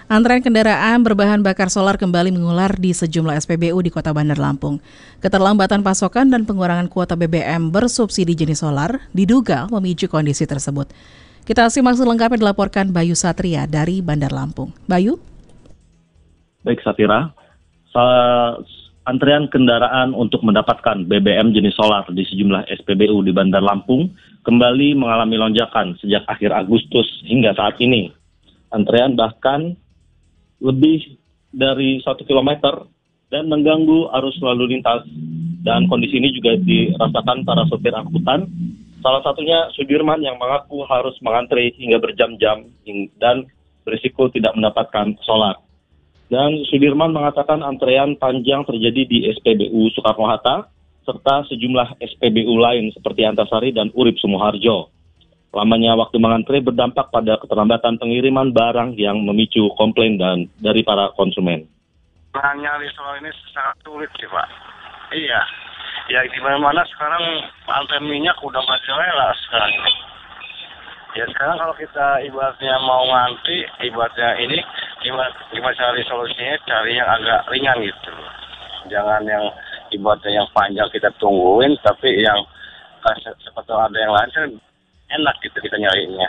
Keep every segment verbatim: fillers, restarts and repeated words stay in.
Antrean kendaraan berbahan bakar solar kembali mengular di sejumlah S P B U di Kota Bandar Lampung. Keterlambatan pasokan dan pengurangan kuota B B M bersubsidi jenis solar diduga memicu kondisi tersebut. Kita simak selengkapnya dilaporkan Bayu Satria dari Bandar Lampung. Bayu? Baik Satira, antrean kendaraan untuk mendapatkan B B M jenis solar di sejumlah S P B U di Bandar Lampung kembali mengalami lonjakan sejak akhir Agustus hingga saat ini. Antrean bahkan lebih dari satu kilometer dan mengganggu arus lalu lintas. Dan kondisi ini juga dirasakan para sopir angkutan. Salah satunya Sudirman yang mengaku harus mengantri hingga berjam-jam dan berisiko tidak mendapatkan solar. Dan Sudirman mengatakan antrean panjang terjadi di S P B U Soekarno-Hatta serta sejumlah S P B U lain seperti Antasari dan Urip Sumoharjo. Lamanya waktu mengantre berdampak pada keterlambatan pengiriman barang yang memicu komplain dan dari para konsumen. Nyari soal ini sangat sulit sih Pak. Iya, ya di mana-mana sekarang antrean minyak udah nggak jelas sekarang. Ya sekarang kalau kita ibaratnya mau ngantri, ibaratnya ini gimana, gimana cari solusinya, cari yang agak ringan gitu. Jangan yang ibaratnya yang panjang kita tungguin, tapi yang seperti ada yang lain kan enak gitu kita nyarinya.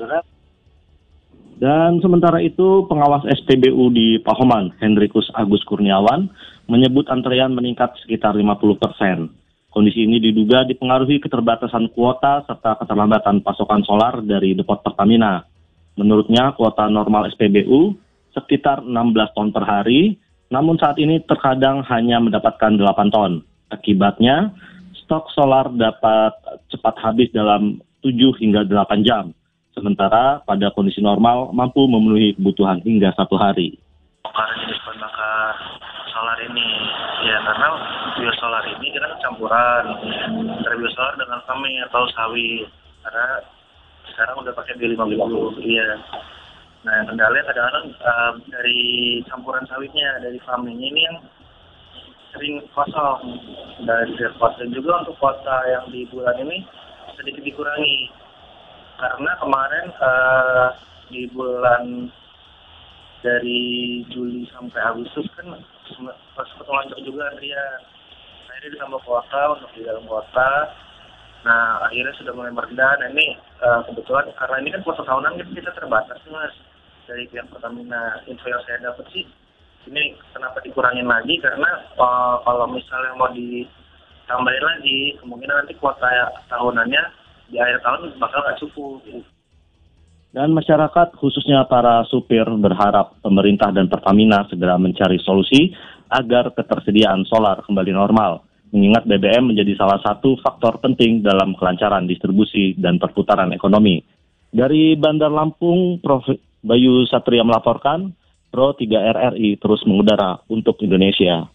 Dan sementara itu pengawas S P B U di Pahoman, Hendrikus Agus Kurniawan, menyebut antrean meningkat sekitar lima puluh persen. Kondisi ini diduga dipengaruhi keterbatasan kuota serta keterlambatan pasokan solar dari depot Pertamina. Menurutnya kuota normal S P B U sekitar enam belas ton per hari, namun saat ini terkadang hanya mendapatkan delapan ton. Akibatnya, stok solar dapat cepat habis dalam tujuh hingga delapan jam. Sementara pada kondisi normal mampu memenuhi kebutuhan hingga satu hari. Karena jenis bahan bakar solar ini, ya karena biosolar ini kita campuran antara biosolar dengan kami atau sawit. Karena sekarang udah pakai B lima puluh, iya. Nah kendalanya kadang-kadang uh, dari campuran sawitnya, dari farmingnya ini yang sering kosong. Dan juga untuk kuota yang di bulan ini sedikit dikurangi karena kemarin uh, di bulan dari Juli sampai Agustus kan sempat lonjak juga antrian. Akhirnya ditambah kuota untuk di dalam kuota. Nah akhirnya sudah mulai meredah. Nah ini uh, kebetulan karena ini kan kuota tahunan kan kita terbatas mas dari pihak Pertamina. Info yang saya dapat sih ini kenapa dikurangin lagi karena uh, kalau misalnya mau ditambahin lagi kemungkinan nanti kuota tahunannya di akhir tahun bakal nggak cukup. Dan masyarakat khususnya para supir berharap pemerintah dan Pertamina segera mencari solusi agar ketersediaan solar kembali normal. Mengingat B B M menjadi salah satu faktor penting dalam kelancaran distribusi dan perputaran ekonomi. Dari Bandar Lampung, Prof Bayu Satria melaporkan, Pro tiga R R I terus mengudara untuk Indonesia.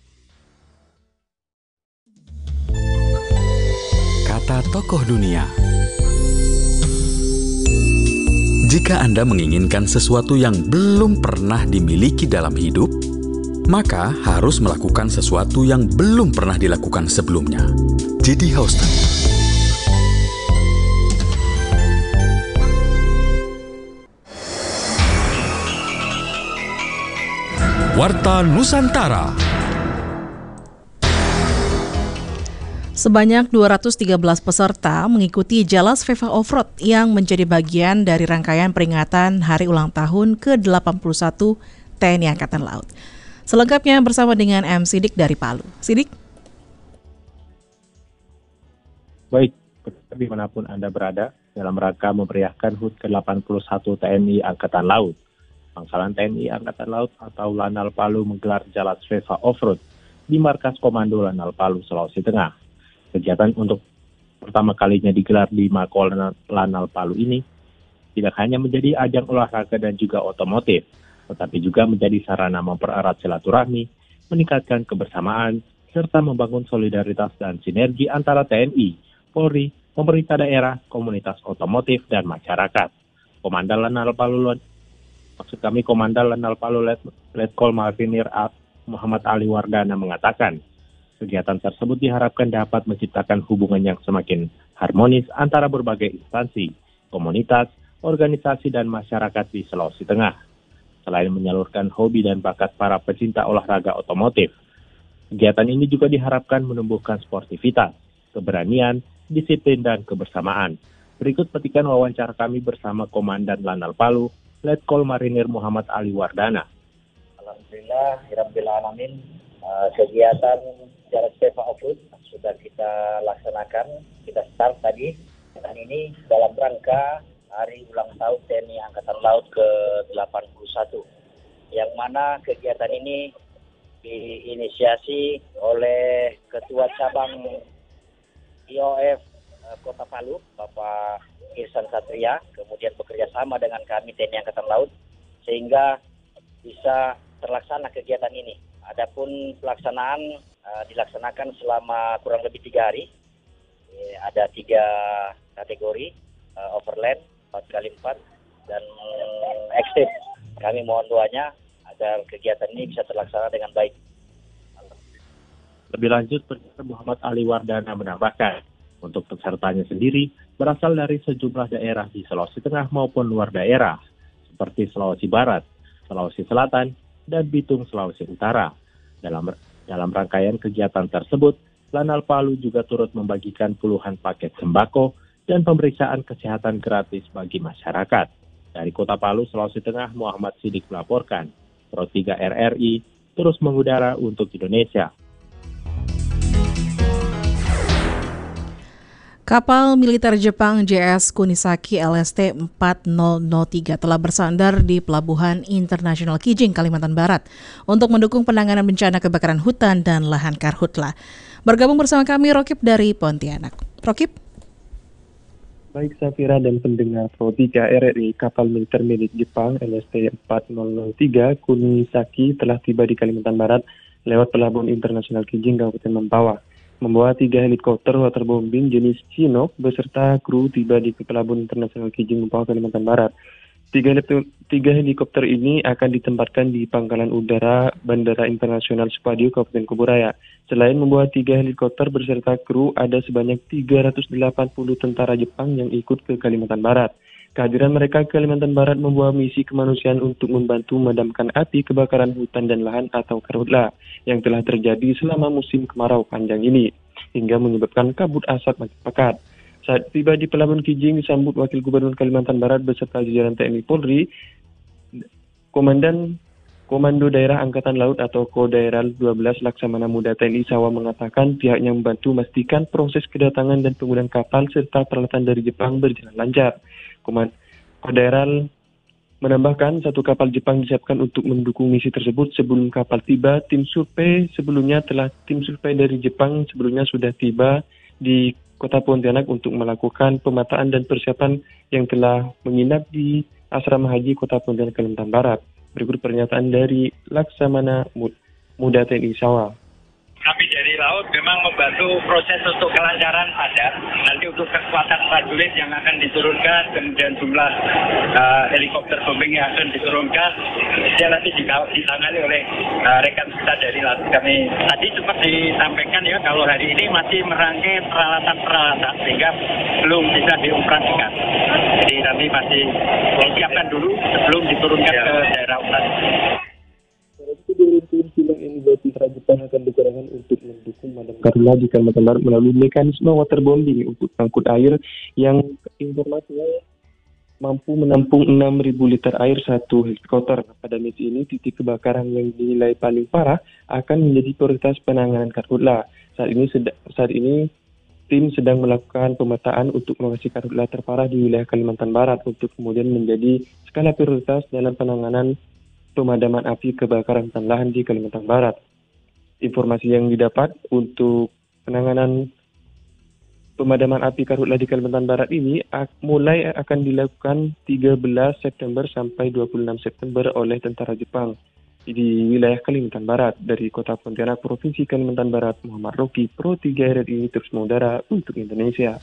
Kata tokoh dunia. Jika Anda menginginkan sesuatu yang belum pernah dimiliki dalam hidup, maka harus melakukan sesuatu yang belum pernah dilakukan sebelumnya. J D Houston. Warta Nusantara. Sebanyak dua ratus tiga belas peserta mengikuti Jalas Veva Offroad yang menjadi bagian dari rangkaian peringatan Hari Ulang Tahun ke delapan puluh satu T N I Angkatan Laut. Selengkapnya bersama dengan M. Sidik dari Palu. Sidik? Baik, dimanapun Anda berada, dalam rangka memeriahkan H U T ke delapan puluh satu T N I Angkatan Laut. Pangkalan T N I Angkatan Laut atau Lanal Palu menggelar Jalas Veva Offroad di Markas Komando Lanal Palu, Sulawesi Tengah. Kegiatan untuk pertama kalinya digelar di Mako Lanal Palu ini tidak hanya menjadi ajang olahraga dan juga otomotif, tetapi juga menjadi sarana mempererat silaturahmi, meningkatkan kebersamaan, serta membangun solidaritas dan sinergi antara T N I, Polri, pemerintah daerah, komunitas otomotif, dan masyarakat. Komandan Lanal Palu, maksud kami Komandan Lanal Palu Letkol Marinir Muhammad Ali Wardana mengatakan, kegiatan tersebut diharapkan dapat menciptakan hubungan yang semakin harmonis antara berbagai instansi, komunitas, organisasi, dan masyarakat di Sulawesi Tengah. selain menyalurkan hobi dan bakat para pecinta olahraga otomotif. Kegiatan ini juga diharapkan menumbuhkan sportivitas, keberanian, disiplin, dan kebersamaan. Berikut petikan wawancara kami bersama Komandan Lanal Palu, Letkol Marinir Muhammad Ali Wardana. Alhamdulillah, Rabbil Alamin, uh, kegiatan jarak sepak off-road sudah kita laksanakan, kita start tadi. Dan ini dalam rangka Hari Ulang Tahun T N I Angkatan Laut ke delapan puluh satu, yang mana kegiatan ini diinisiasi oleh Ketua Cabang I O F uh, Kota Palu, Bapak Irsan Satria, kemudian bekerja sama dengan kami T N I Angkatan Laut, sehingga bisa terlaksana kegiatan ini. Adapun pelaksanaan uh, dilaksanakan selama kurang lebih tiga hari. E, ada tiga kategori, uh, overland, empat kali empat, dan um, extreme. Kami mohon doanya agar kegiatan ini bisa terlaksana dengan baik. Lebih lanjut, Peserta Muhammad Ali Wardana menambahkan, untuk pesertanya sendiri berasal dari sejumlah daerah di Sulawesi Tengah maupun luar daerah, seperti Sulawesi Barat, Sulawesi Selatan, dan Bitung, Sulawesi Utara. Dalam dalam rangkaian kegiatan tersebut, Lanal Palu juga turut membagikan puluhan paket sembako dan pemeriksaan kesehatan gratis bagi masyarakat. Dari Kota Palu, Sulawesi Tengah, Muhammad Sidik melaporkan, Pro tiga R R I terus mengudara untuk Indonesia. Kapal militer Jepang J S Kunisaki L S T empat nol nol tiga telah bersandar di Pelabuhan Internasional Kijing, Kalimantan Barat untuk mendukung penanganan bencana kebakaran hutan dan lahan karhutla. Bergabung bersama kami Rokib dari Pontianak. Rokib? Baik Safira dan pendengar Pro tiga R R I, kapal militer milik Jepang L S T empat nol nol tiga Kunisaki telah tiba di Kalimantan Barat lewat Pelabuhan Internasional Kijing, Kabupaten Mempawah. Membawa tiga helikopter waterbombing jenis Chinook beserta kru tiba di Pelabuhan Internasional Kijing, Mempawah, Kalimantan Barat. Tiga, tiga helikopter ini akan ditempatkan di Pangkalan Udara Bandara Internasional Supadio, Kabupaten Kuburaya. Selain membawa tiga helikopter beserta kru, ada sebanyak tiga ratus delapan puluh tentara Jepang yang ikut ke Kalimantan Barat. Kehadiran mereka ke Kalimantan Barat membawa misi kemanusiaan untuk membantu memadamkan api kebakaran hutan dan lahan atau karhutla yang telah terjadi selama musim kemarau panjang ini, hingga menyebabkan kabut asap makin pekat. Saat tiba di Pelabuhan Kijing disambut Wakil Gubernur Kalimantan Barat beserta jajaran T N I Polri, Komandan Komando Daerah Angkatan Laut atau Kodaeral dua belas Laksamana Muda T N I Sawa mengatakan pihaknya membantu memastikan proses kedatangan dan penggunaan kapal serta peralatan dari Jepang berjalan lancar. Kodaeral menambahkan satu kapal Jepang disiapkan untuk mendukung misi tersebut. Sebelum kapal tiba, tim survei sebelumnya telah tim survei dari Jepang sebelumnya sudah tiba di Kota Pontianak untuk melakukan pemetaan dan persiapan yang telah menginap di Asrama Haji Kota Pontianak, Kalimantan Barat. Berikut pernyataan dari Laksamana Muda T N I Sawa. Kami dari laut memang membantu proses untuk kelancaran ada. Nanti untuk kekuatan prajurit yang akan diturunkan, kemudian jumlah uh, helikopter bombing yang akan diturunkan, dia nanti ditangani oleh uh, rekan kita dari laut. Kami tadi sempat disampaikan ya kalau hari ini masih merangkai peralatan-peralatan sehingga belum bisa dioperasikan. Jadi nanti masih disiapkan dulu sebelum diturunkan ya ke daerah operasi. Silang ini tentara Jepang akan digunakan untuk mendukung madam karhutla di Kalimantan Barat melalui mekanisme waterbombing untuk angkut air yang informasinya mampu menampung enam ribu liter air satu helikopter. Pada misi ini, titik kebakaran yang dinilai paling parah akan menjadi prioritas penanganan karhutla. Saat ini, saat ini tim sedang melakukan pemetaan untuk lokasi karhutla terparah di wilayah Kalimantan Barat untuk kemudian menjadi skala prioritas dalam penanganan pemadaman api kebakaran hutan lahan di Kalimantan Barat. Informasi yang didapat untuk penanganan pemadaman api karhutla di Kalimantan Barat ini mulai akan dilakukan tiga belas September sampai dua puluh enam September oleh tentara Jepang di wilayah Kalimantan Barat. Dari Kota Pontianak, Provinsi Kalimantan Barat, Muhammad Roki, Pro tiga R R I terus mengudara untuk Indonesia.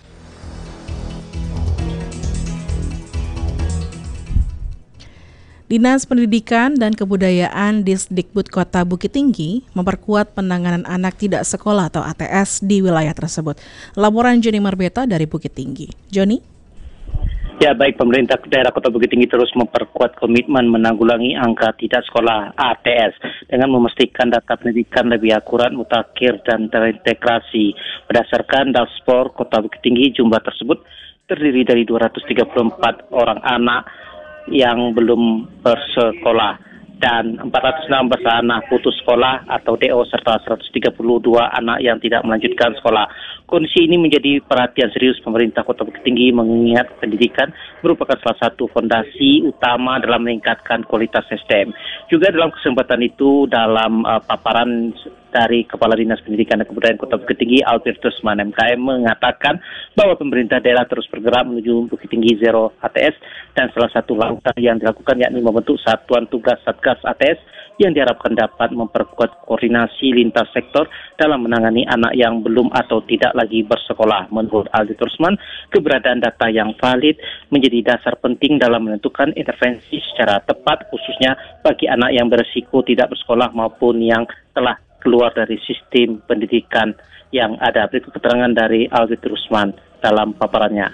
Dinas Pendidikan dan Kebudayaan Disdikbud Kota Bukit Tinggi memperkuat penanganan anak tidak sekolah atau A T S di wilayah tersebut. Laporan Joni Marbeta dari Bukit Tinggi. Joni? Ya, baik, pemerintah daerah Kota Bukit Tinggi terus memperkuat komitmen menanggulangi angka tidak sekolah A T S dengan memastikan data pendidikan lebih akurat, mutakhir, dan terintegrasi. Berdasarkan dashboard Kota Bukit Tinggi, jumlah tersebut terdiri dari dua ratus tiga puluh empat orang anak yang belum bersekolah dan empat ratus enam belas anak putus sekolah atau D O serta seratus tiga puluh dua anak yang tidak melanjutkan sekolah. Kondisi ini menjadi perhatian serius pemerintah Kota Bukit Tinggi mengingat pendidikan merupakan salah satu fondasi utama dalam meningkatkan kualitas S D M. Juga dalam kesempatan itu dalam uh, paparan dari Kepala Dinas Pendidikan dan Kebudayaan Kota Bukit Tinggi, Albertus Man M K M, mengatakan bahwa pemerintah daerah terus bergerak menuju Bukit Tinggi Zero A T S dan salah satu langkah yang dilakukan yakni membentuk Satuan Tugas Satgas A T S yang diharapkan dapat memperkuat koordinasi lintas sektor dalam menangani anak yang belum atau tidak lagi bersekolah. Menurut Aldi Tursman, keberadaan data yang valid menjadi dasar penting dalam menentukan intervensi secara tepat, khususnya bagi anak yang berisiko tidak bersekolah maupun yang telah keluar dari sistem pendidikan yang ada. Berikut keterangan dari Aldi Tursman dalam paparannya.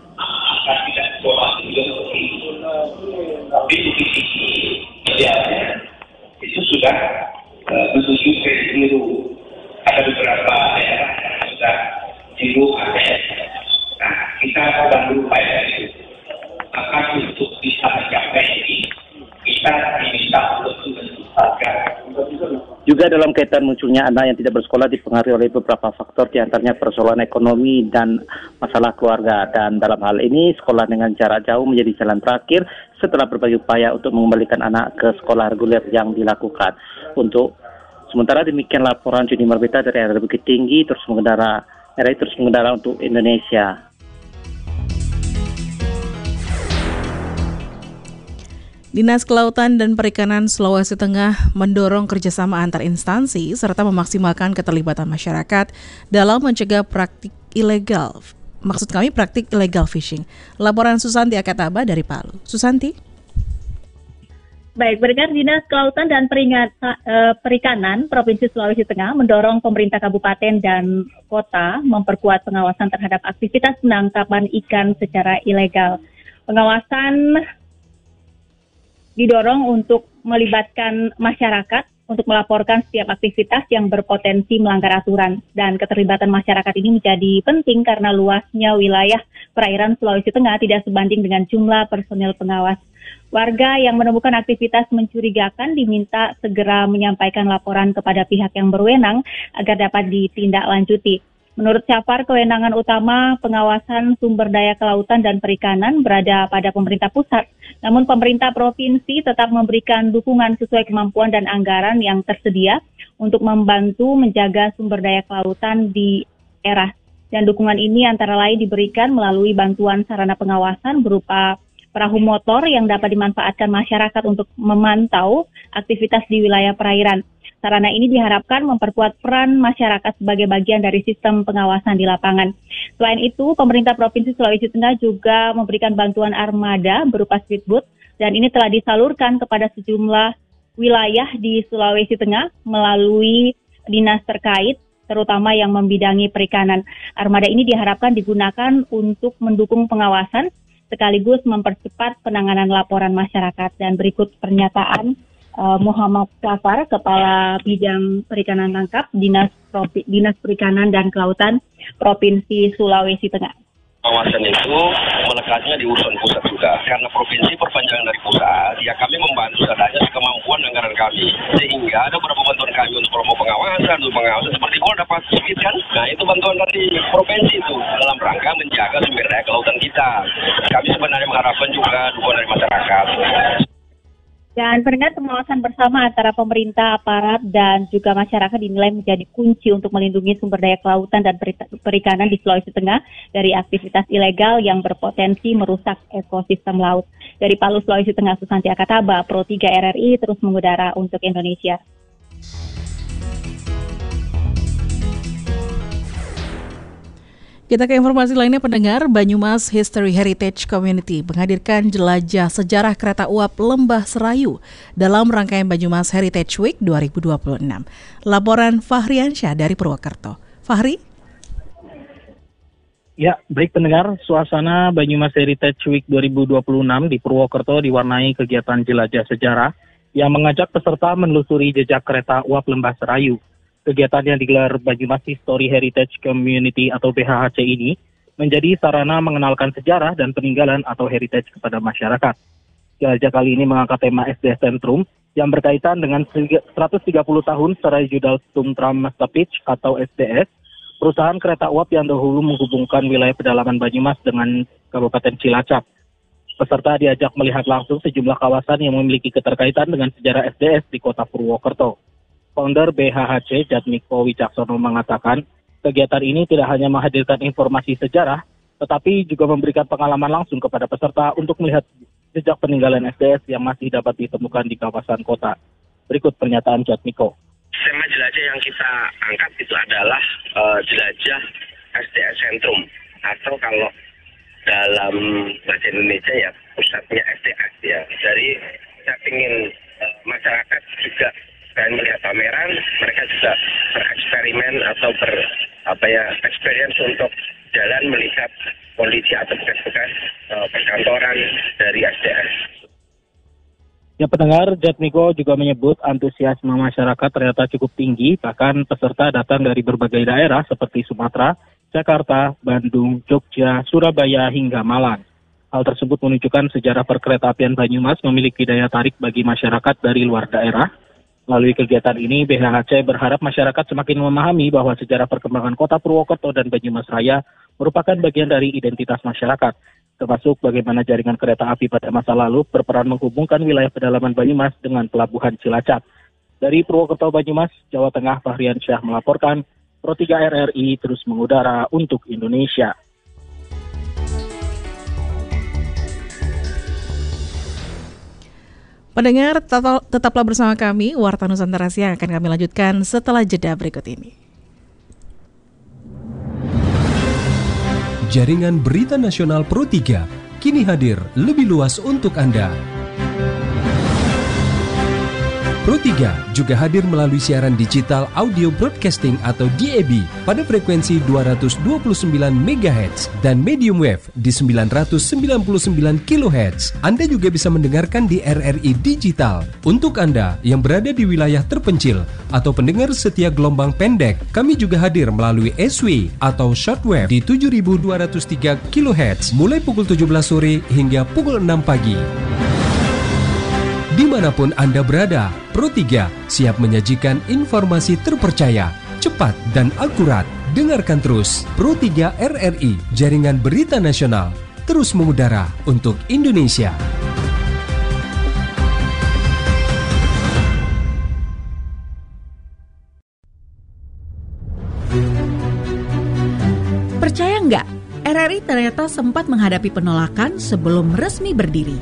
Itu sudah uh, menuju ke Ziru. Ada beberapa daerah yang sudah Ziru A T S. Nah, kita sedang berupaya itu. Maka untuk bisa mencapai ini, kita diminta untuk mensukseskan. Juga dalam kaitan munculnya anak yang tidak bersekolah dipengaruhi oleh beberapa faktor, diantaranya persoalan ekonomi dan masalah keluarga. Dan dalam hal ini, sekolah dengan jarak jauh menjadi jalan terakhir setelah berbagai upaya untuk mengembalikan anak ke sekolah reguler yang dilakukan. Untuk sementara demikian laporan Juni Marbeta dari R R Bukit Tinggi terus mengendara R I terus mengendara untuk Indonesia. Dinas Kelautan dan Perikanan Sulawesi Tengah mendorong kerjasama antar instansi serta memaksimalkan keterlibatan masyarakat dalam mencegah praktik ilegal. Maksud kami praktik illegal fishing. Laporan Susanti Akataba dari Palu. Susanti? Baik, berkat Dinas Kelautan dan Perikanan Provinsi Sulawesi Tengah mendorong pemerintah kabupaten dan kota memperkuat pengawasan terhadap aktivitas penangkapan ikan secara ilegal. Pengawasan didorong untuk melibatkan masyarakat untuk melaporkan setiap aktivitas yang berpotensi melanggar aturan. Dan keterlibatan masyarakat ini menjadi penting karena luasnya wilayah perairan Sulawesi Tengah tidak sebanding dengan jumlah personil pengawas. Warga yang menemukan aktivitas mencurigakan diminta segera menyampaikan laporan kepada pihak yang berwenang agar dapat ditindaklanjuti. Menurut Syafar, kewenangan utama pengawasan sumber daya kelautan dan perikanan berada pada pemerintah pusat. Namun pemerintah provinsi tetap memberikan dukungan sesuai kemampuan dan anggaran yang tersedia untuk membantu menjaga sumber daya kelautan di daerah. Dan dukungan ini antara lain diberikan melalui bantuan sarana pengawasan berupa perahu motor yang dapat dimanfaatkan masyarakat untuk memantau aktivitas di wilayah perairan. Sarana ini diharapkan memperkuat peran masyarakat sebagai bagian dari sistem pengawasan di lapangan. Selain itu, pemerintah Provinsi Sulawesi Tengah juga memberikan bantuan armada berupa speedboat dan ini telah disalurkan kepada sejumlah wilayah di Sulawesi Tengah melalui dinas terkait, terutama yang membidangi perikanan. Armada ini diharapkan digunakan untuk mendukung pengawasan sekaligus mempercepat penanganan laporan masyarakat. Dan berikut pernyataan Uh, Muhammad Syafar, Kepala Bidang Perikanan Tangkap, Dinas Provi, Dinas Perikanan dan Kelautan Provinsi Sulawesi Tengah. Pengawasan itu melekatnya di urusan pusat juga. Karena provinsi perpanjangan dari pusat, ya kami membantu seadanya sekemampuan anggaran kami. Sehingga ada beberapa bantuan kami untuk promo pengawasan, untuk pengawasan seperti kalau dapat sedikit kan. Nah itu bantuan dari provinsi itu dalam rangka menjaga sumber daya kelautan kita. Kami sebenarnya mengharapkan juga dukungan dari masyarakat. Dan pendengar, pengawasan bersama antara pemerintah, aparat, dan juga masyarakat dinilai menjadi kunci untuk melindungi sumber daya kelautan dan perikanan di Sulawesi Tengah dari aktivitas ilegal yang berpotensi merusak ekosistem laut. Dari Palu, Sulawesi Tengah, Susanti Akataba, Pro tiga R R I terus mengudara untuk Indonesia. Kita ke informasi lainnya, pendengar. Banyumas History Heritage Community menghadirkan jelajah sejarah kereta uap Lembah Serayu dalam rangkaian Banyumas Heritage Week dua ribu dua puluh enam. Laporan Fahriansyah dari Purwokerto. Fahri? Ya, baik pendengar, suasana Banyumas Heritage Week dua ribu dua puluh enam di Purwokerto diwarnai kegiatan jelajah sejarah yang mengajak peserta menelusuri jejak kereta uap Lembah Serayu. Kegiatan yang digelar Banyumas History Heritage Community atau B H H C ini menjadi sarana mengenalkan sejarah dan peninggalan atau heritage kepada masyarakat. Jelajah kali ini mengangkat tema S D S Sentrum yang berkaitan dengan seratus tiga puluh tahun Serayu Dalstum Tram Stopage atau S D S, perusahaan kereta uap yang dahulu menghubungkan wilayah pedalaman Banyumas dengan Kabupaten Cilacap. Peserta diajak melihat langsung sejumlah kawasan yang memiliki keterkaitan dengan sejarah S D S di kota Purwokerto. Founder B H H C, Jatmiko Wicaksono, mengatakan kegiatan ini tidak hanya menghadirkan informasi sejarah, tetapi juga memberikan pengalaman langsung kepada peserta untuk melihat jejak peninggalan S D S yang masih dapat ditemukan di kawasan kota. Berikut pernyataan Jatmiko. Tema jelajah yang kita angkat itu adalah uh, jelajah S D S Sentrum, atau kalau dalam bahasa Indonesia ya pusatnya S D S ya. Dari kita ingin uh, masyarakat juga dan melihat pameran, mereka juga bereksperimen atau ber apa ya experience untuk jalan melihat kondisi atau bekas-bekas uh, perkantoran dari S D S. Ya pendengar, Jatmiko juga menyebut antusiasme masyarakat ternyata cukup tinggi, bahkan peserta datang dari berbagai daerah seperti Sumatera, Jakarta, Bandung, Jogja, Surabaya, hingga Malang. Hal tersebut menunjukkan sejarah perkeretaapian Banyumas memiliki daya tarik bagi masyarakat dari luar daerah. Melalui kegiatan ini, B H H C berharap masyarakat semakin memahami bahwa sejarah perkembangan kota Purwokerto dan Banyumas Raya merupakan bagian dari identitas masyarakat, termasuk bagaimana jaringan kereta api pada masa lalu berperan menghubungkan wilayah pedalaman Banyumas dengan pelabuhan Cilacap. Dari Purwokerto, Banyumas, Jawa Tengah, Fahrian Syah melaporkan, Pro tiga R R I terus mengudara untuk Indonesia. Pendengar, tetaplah bersama kami, Warta Nusantara Siang akan kami lanjutkan setelah jeda berikut ini. Jaringan Berita Nasional Pro tiga kini hadir lebih luas untuk Anda. Pro tiga juga hadir melalui siaran digital audio broadcasting atau D A B pada frekuensi dua ratus dua puluh sembilan megahertz dan medium wave di sembilan ratus sembilan puluh sembilan kilohertz. Anda juga bisa mendengarkan di R R I Digital. Untuk Anda yang berada di wilayah terpencil atau pendengar setia gelombang pendek, kami juga hadir melalui S W atau shortwave di tujuh ribu dua ratus tiga kilohertz mulai pukul tujuh belas sore hingga pukul enam pagi. Dimanapun Anda berada, Pro tiga siap menyajikan informasi terpercaya, cepat, dan akurat. Dengarkan terus Pro tiga R R I, Jaringan Berita Nasional, terus mengudara untuk Indonesia. Percaya nggak? R R I ternyata sempat menghadapi penolakan sebelum resmi berdiri.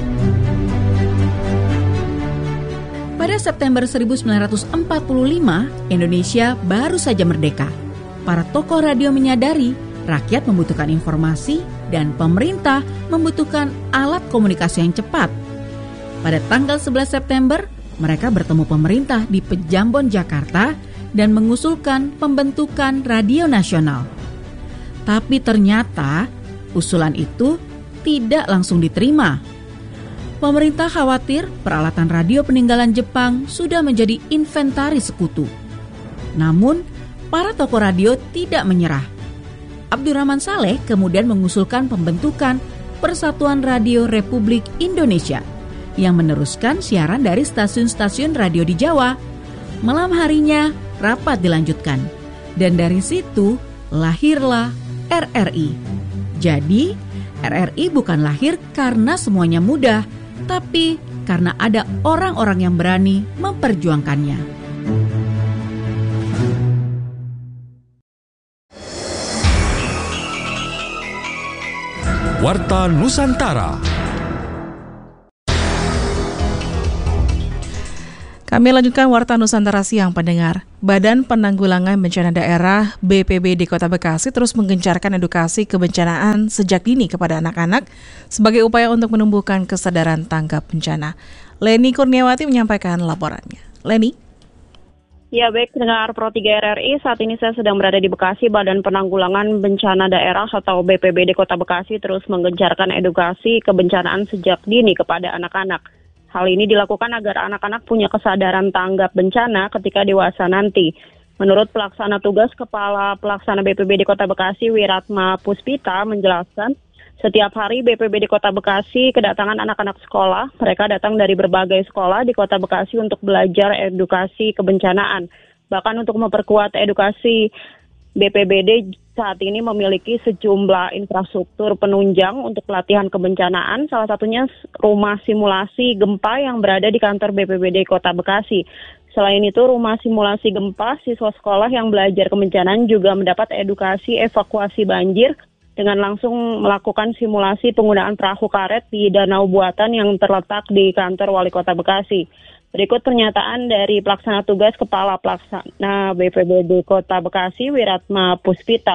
Pada September seribu sembilan ratus empat puluh lima, Indonesia baru saja merdeka. Para tokoh radio menyadari rakyat membutuhkan informasi dan pemerintah membutuhkan alat komunikasi yang cepat. Pada tanggal sebelas September, mereka bertemu pemerintah di Pejambon, Jakarta dan mengusulkan pembentukan Radio Nasional. Tapi ternyata usulan itu tidak langsung diterima. Pemerintah khawatir peralatan radio peninggalan Jepang sudah menjadi inventaris sekutu. Namun, para tokoh radio tidak menyerah. Abdurrahman Saleh kemudian mengusulkan pembentukan Persatuan Radio Republik Indonesia yang meneruskan siaran dari stasiun-stasiun radio di Jawa. Malam harinya, rapat dilanjutkan. Dan dari situ, lahirlah R R I. Jadi, R R I bukan lahir karena semuanya mudah, tapi karena ada orang-orang yang berani memperjuangkannya. Warta Nusantara. Kami lanjutkan Warta Nusantara Siang, pendengar. Badan Penanggulangan Bencana Daerah B P B D Kota Bekasi terus menggencarkan edukasi kebencanaan sejak dini kepada anak-anak sebagai upaya untuk menumbuhkan kesadaran tanggap bencana. Leni Kurniawati menyampaikan laporannya. Leni? Ya baik, pendengar Pro tiga R R I, saat ini saya sedang berada di Bekasi. Badan Penanggulangan Bencana Daerah atau B P B D Kota Bekasi terus menggencarkan edukasi kebencanaan sejak dini kepada anak-anak. Hal ini dilakukan agar anak-anak punya kesadaran tanggap bencana ketika dewasa nanti. Menurut pelaksana tugas Kepala Pelaksana B P B D Kota Bekasi, Wiratma Puspita, menjelaskan setiap hari B P B D Kota Bekasi kedatangan anak-anak sekolah. Mereka datang dari berbagai sekolah di Kota Bekasi untuk belajar edukasi kebencanaan. Bahkan untuk memperkuat edukasi, B P B D saat ini memiliki sejumlah infrastruktur penunjang untuk pelatihan kebencanaan. Salah satunya rumah simulasi gempa yang berada di kantor B P B D Kota Bekasi. Selain itu, rumah simulasi gempa, siswa sekolah yang belajar kebencanaan juga mendapat edukasi evakuasi banjir dengan langsung melakukan simulasi penggunaan perahu karet di danau buatan yang terletak di kantor Wali Kota Bekasi. Berikut pernyataan dari pelaksana tugas Kepala Pelaksana B P B D Kota Bekasi, Wiratma Puspita.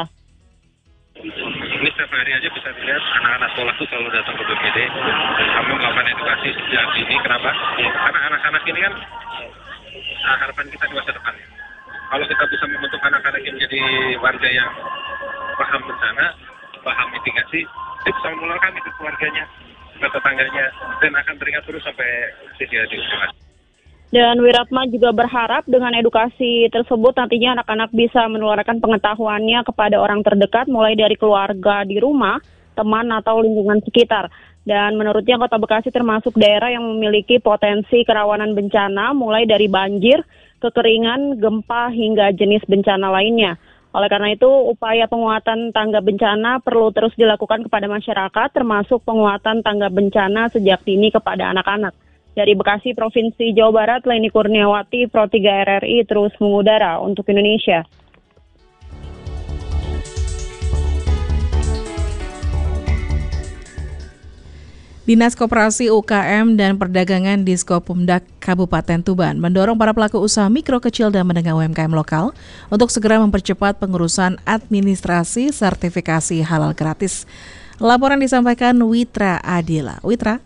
Ini setiap hari aja bisa dilihat anak-anak sekolah itu selalu datang ke B P D. Kami melakukan edukasi sejak dini. Kenapa? Ya, karena anak-anak ini kan harapan kita di masa depan. Kalau kita bisa membentuk anak-anak yang menjadi warga yang paham bencana, paham mitigasi, dia bisa menularkan itu keluarganya, ke tetangganya, dan akan teringat terus sampai dia di ujung. Dan Wiratma juga berharap dengan edukasi tersebut nantinya anak-anak bisa menularkan pengetahuannya kepada orang terdekat, mulai dari keluarga di rumah, teman atau lingkungan sekitar. Dan menurutnya Kota Bekasi termasuk daerah yang memiliki potensi kerawanan bencana, mulai dari banjir, kekeringan, gempa, hingga jenis bencana lainnya. Oleh karena itu, upaya penguatan tanggap bencana perlu terus dilakukan kepada masyarakat, termasuk penguatan tanggap bencana sejak dini kepada anak-anak. Dari Bekasi, Provinsi Jawa Barat, Leni Kurniawati, Pro tiga R R I terus mengudara untuk Indonesia. Dinas Koperasi U K M dan Perdagangan Diskopumdak Kabupaten Tuban mendorong para pelaku usaha mikro, kecil, dan menengah U M K M lokal untuk segera mempercepat pengurusan administrasi sertifikasi halal gratis. Laporan disampaikan Witra Adila. Witra.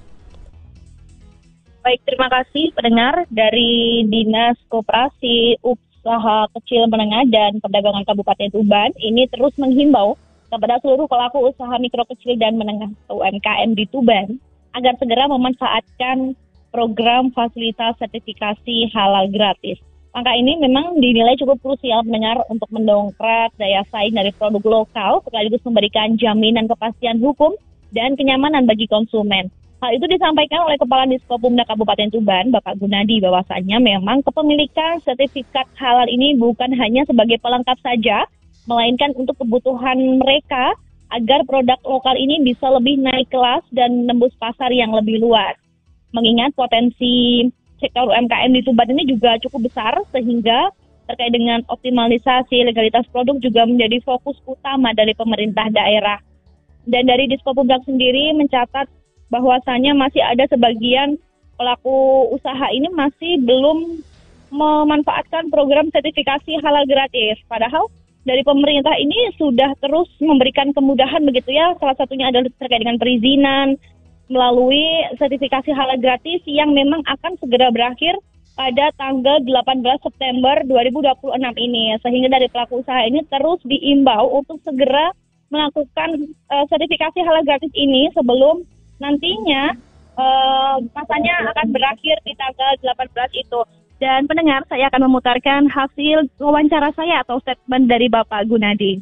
Baik, terima kasih pendengar. Dari Dinas Koperasi Usaha Kecil Menengah dan Perdagangan Kabupaten Tuban ini terus menghimbau kepada seluruh pelaku usaha mikro, kecil, dan menengah U M K M di Tuban agar segera memanfaatkan program fasilitas sertifikasi halal gratis. Angka ini memang dinilai cukup krusial mendengar untuk mendongkrak daya saing dari produk lokal, sekaligus memberikan jaminan kepastian hukum dan kenyamanan bagi konsumen. Hal itu disampaikan oleh Kepala Diskopumdak Kabupaten Tuban, Bapak Gunadi, bahwasannya memang kepemilikan sertifikat halal ini bukan hanya sebagai pelengkap saja, melainkan untuk kebutuhan mereka agar produk lokal ini bisa lebih naik kelas dan menembus pasar yang lebih luas. Mengingat potensi sektor U M K M di Tuban ini juga cukup besar, sehingga terkait dengan optimalisasi legalitas produk juga menjadi fokus utama dari pemerintah daerah. Dan dari Diskopumdak sendiri mencatat bahwasanya masih ada sebagian pelaku usaha ini masih belum memanfaatkan program sertifikasi halal gratis. Padahal dari pemerintah ini sudah terus memberikan kemudahan begitu ya, salah satunya adalah terkait dengan perizinan melalui sertifikasi halal gratis yang memang akan segera berakhir pada tanggal delapan belas September dua ribu dua puluh enam ini. Sehingga dari pelaku usaha ini terus diimbau untuk segera melakukan uh, sertifikasi halal gratis ini sebelum nantinya uh, masanya akan berakhir di tanggal delapan belas itu. Dan pendengar, saya akan memutarkan hasil wawancara saya atau statement dari Bapak Gunadi.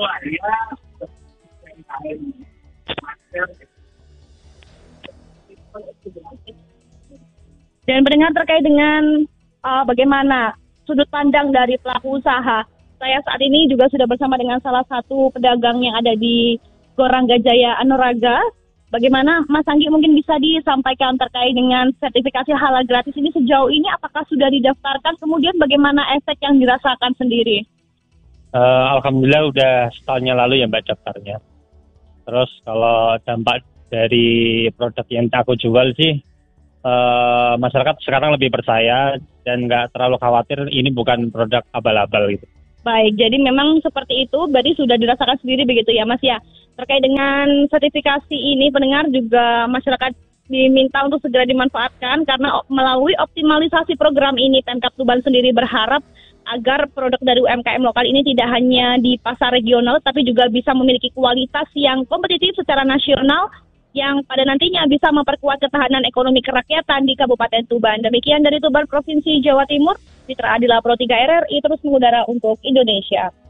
Dan pendengar, terkait dengan uh, bagaimana sudut pandang dari pelaku usaha, saya saat ini juga sudah bersama dengan salah satu pedagang yang ada di Gorang Gajaya Anuraga. Bagaimana Mas Anggi mungkin bisa disampaikan terkait dengan sertifikasi halal gratis ini sejauh ini, apakah sudah didaftarkan, kemudian bagaimana efek yang dirasakan sendiri? Uh, Alhamdulillah udah setahunnya lalu ya Mbak daftarnya. Terus kalau dampak dari produk yang aku jual sih, uh, masyarakat sekarang lebih percaya dan nggak terlalu khawatir ini bukan produk abal-abal gitu. Baik, jadi memang seperti itu, berarti sudah dirasakan sendiri begitu ya Mas ya. Terkait dengan sertifikasi ini, pendengar juga masyarakat diminta untuk segera dimanfaatkan karena melalui optimalisasi program ini Pemkab Tuban sendiri berharap agar produk dari U M K M lokal ini tidak hanya di pasar regional tapi juga bisa memiliki kualitas yang kompetitif secara nasional yang pada nantinya bisa memperkuat ketahanan ekonomi kerakyatan di Kabupaten Tuban. Demikian dari Tuban, Provinsi Jawa Timur, Fitra Adila Pro tiga R R I terus mengudara untuk Indonesia.